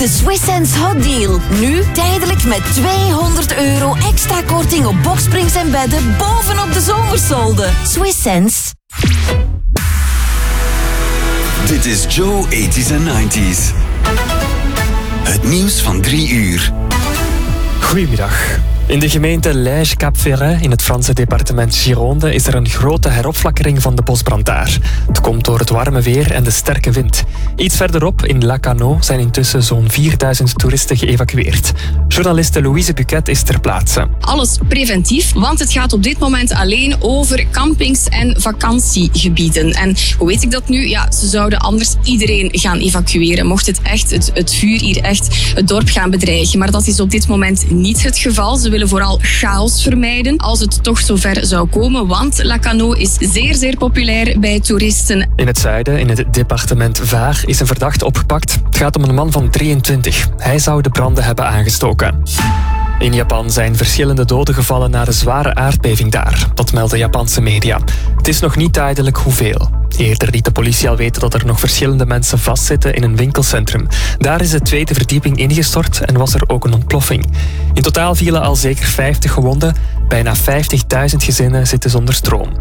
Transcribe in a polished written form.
De Swiss Sense Hot Deal. Nu tijdelijk met €200 extra korting op boksprings en bedden bovenop de zomersolden. Swiss Sense. Dit is Joe 80s en 90s. Het nieuws van 3 uur. Goedemiddag. In de gemeente Lège-Cap-Ferret in het Franse departement Gironde is er een grote heropflakkering van de bosbrand daar. Het komt door het warme weer en de sterke wind. Iets verderop, in Lacanau, zijn intussen zo'n 4000 toeristen geëvacueerd. Journaliste Louise Buquet is ter plaatse. Alles preventief, want het gaat op dit moment alleen over campings en vakantiegebieden. En hoe weet ik dat nu? Ja, ze zouden anders iedereen gaan evacueren. Mocht het vuur hier echt het dorp gaan bedreigen. Maar dat is op dit moment niet het geval. Ze willen vooral chaos vermijden als het toch zover zou komen, want Lacanau is zeer, zeer populair bij toeristen. In het zuiden, in het departement Var, is een verdachte opgepakt. Het gaat om een man van 23. Hij zou de branden hebben aangestoken. In Japan zijn verschillende doden gevallen na de zware aardbeving daar. Dat melden Japanse media. Het is nog niet duidelijk hoeveel. Eerder liet de politie al weten dat er nog verschillende mensen vastzitten in een winkelcentrum. Daar is de 2e verdieping ingestort en was er ook een ontploffing. In totaal vielen al zeker 50 gewonden. Bijna 50.000 gezinnen zitten zonder stroom.